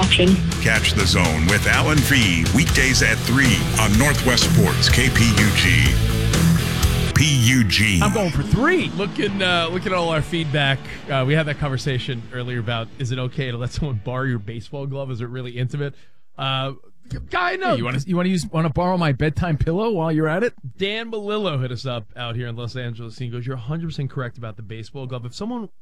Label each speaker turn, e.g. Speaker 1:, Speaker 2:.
Speaker 1: option.
Speaker 2: Catch the Zone with Alan V. Weekdays at 3 on Northwest Sports, KPUG. PUG.
Speaker 3: I'm going for 3. Looking at all our feedback, we had that conversation earlier about, is it okay to let someone borrow your baseball glove? Is it really intimate? Guy, no.
Speaker 4: Hey, you want to borrow my bedtime pillow while you're at it?
Speaker 3: Dan Malillo hit us up out here in Los Angeles. He goes, "You're 100% correct about the baseball glove. If someone